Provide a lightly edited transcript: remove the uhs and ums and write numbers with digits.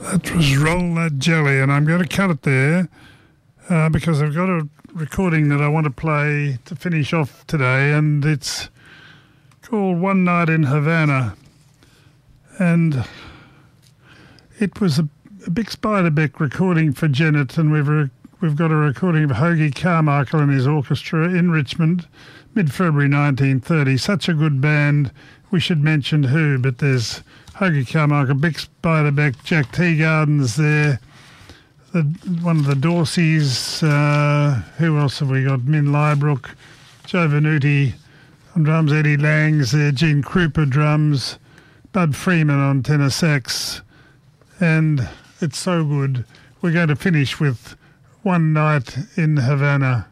That was Roll That Jelly, and I'm going to cut it there because I've got a recording that I want to play to finish off today, and it's called One Night in Havana. And it was a big Spiderbeck recording for Janet, and we've got a recording of Hoagy Carmichael and his orchestra in Richmond, mid-February 1930. Such a good band. We should mention who, but there's Hoagy Carmichael, Big Spiderbeck, Jack Teagardens there, one of the Dorseys. Who else have we got? Min Liebrook, Joe Venuti on drums, Eddie Langs there, Gene Krupa drums, Bud Freeman on tenor sax, and it's so good. We're going to finish with One Night in Havana.